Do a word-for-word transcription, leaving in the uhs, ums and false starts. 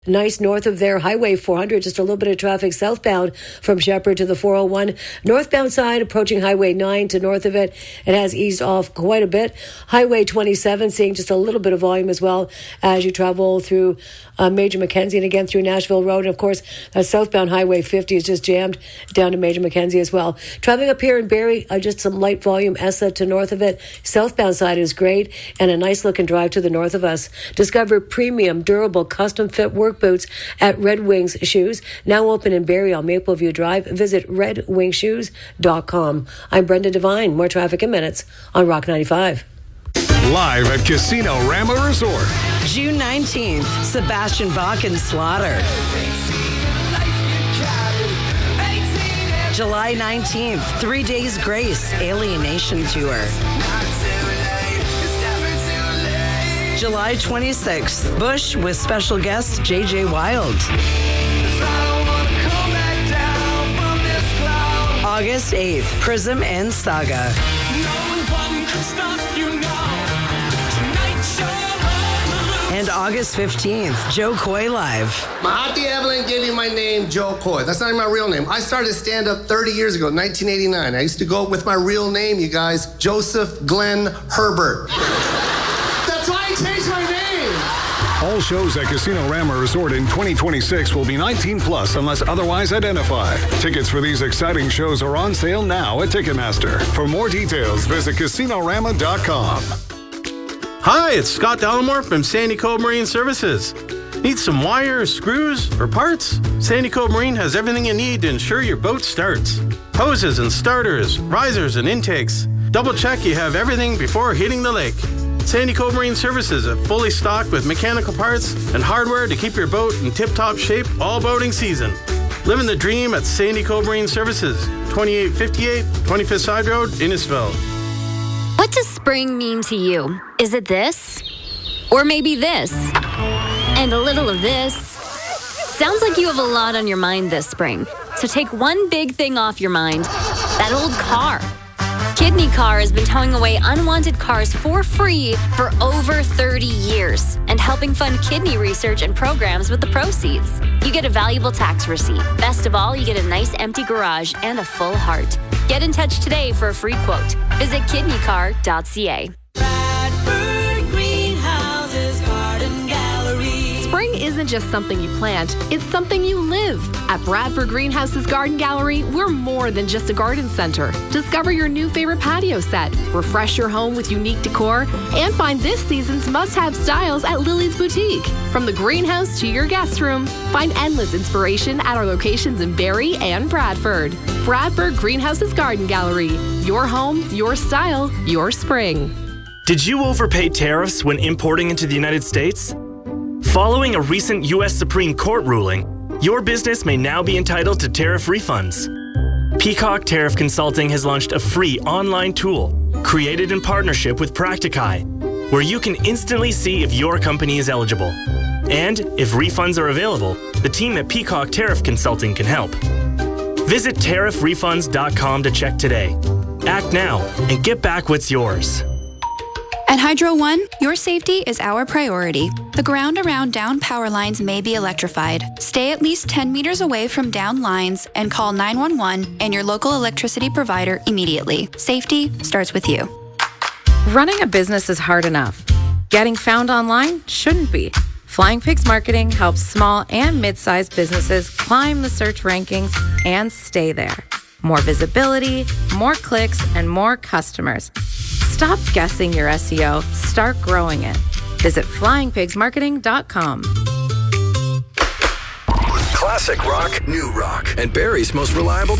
Nice north of there, Highway four hundred, just a little bit of traffic southbound from Shepherd to the four oh one. Northbound side, approaching Highway nine to north of it, it has eased off quite a bit. Highway twenty-seven, seeing just a little bit of volume as well as you travel through uh, Major Mackenzie and again through Nashville Road. And of course, uh, southbound Highway fifty is just jammed down to Major Mackenzie as well. Traveling up here in Barrie, uh, just some light volume, Essa to north of it. Southbound side is great and a nice looking drive to the north of us. Discover premium, durable, custom fit work boots at Red Wings Shoes, now open in Barrie on Mapleview Drive. Visit red wing shoes dot com. I'm Brenda Devine. More traffic in minutes on Rock ninety-five. Live at Casino Rama Resort. June nineteenth, Sebastian Bach and Slaughter. July nineteenth, Three Days Grace, Alienation Tour. July twenty-sixth, Bush with special guest J J Wild. August eighth, Prism and Saga. And August fifteenth, Joe Coy Live. My auntie Evelyn gave me my name, Joe Coy. That's not even my real name. I started stand-up thirty years ago, nineteen eighty-nine. I used to go with my real name, you guys, Joseph Glenn Herbert. That's why I changed my name. All shows at Casino Rama Resort in twenty twenty-six will be nineteen plus unless otherwise identified. Tickets for these exciting shows are on sale now at Ticketmaster. For more details, visit casino rama dot com. Hi, it's Scott Dallimore from Sandy Cove Marine Services. Need some wire, screws, or parts? Sandy Cove Marine has everything you need to ensure your boat starts. Hoses and starters, risers and intakes. Double check you have everything before hitting the lake. Sandy Cove Marine Services are fully stocked with mechanical parts and hardware to keep your boat in tip-top shape all boating season. Living the dream at Sandy Cove Marine Services, twenty-eight fifty-eight twenty-fifth Side Road, Innisfil. What does spring mean to you? Is it this? Or maybe this? And a little of this? Sounds like you have a lot on your mind this spring. So take one big thing off your mind. That old car. Kidney Car has been towing away unwanted cars for free for over thirty years and helping fund kidney research and programs with the proceeds. You get a valuable tax receipt. Best of all, you get a nice empty garage and a full heart. Get in touch today for a free quote. Visit kidney car dot c a. Spring isn't just something you plant, it's something you live. At Bradford Greenhouse's Garden Gallery, we're more than just a garden center. Discover your new favorite patio set, refresh your home with unique decor, and find this season's must-have styles at Lily's Boutique. From the greenhouse to your guest room, find endless inspiration at our locations in Barrie and Bradford. Bradford Greenhouse's Garden Gallery. Your home, your style, your spring. Did you overpay tariffs when importing into the United States? Following a recent U S Supreme Court ruling, your business may now be entitled to tariff refunds. Peacock Tariff Consulting has launched a free online tool created in partnership with Practicai, where you can instantly see if your company is eligible. And if refunds are available, the team at Peacock Tariff Consulting can help. Visit tariff refunds dot com to check today. Act now and get back what's yours. At Hydro One, your safety is our priority. The ground around down power lines may be electrified. Stay at least ten meters away from down lines and call nine one one and your local electricity provider immediately. Safety starts with you. Running a business is hard enough. Getting found online shouldn't be. Flying Pigs Marketing helps small and mid-sized businesses climb the search rankings and stay there. More visibility, more clicks, and more customers. Stop guessing your S E O. Start growing it. Visit flying pigs marketing dot com. Classic rock, new rock, and Barrie's most reliable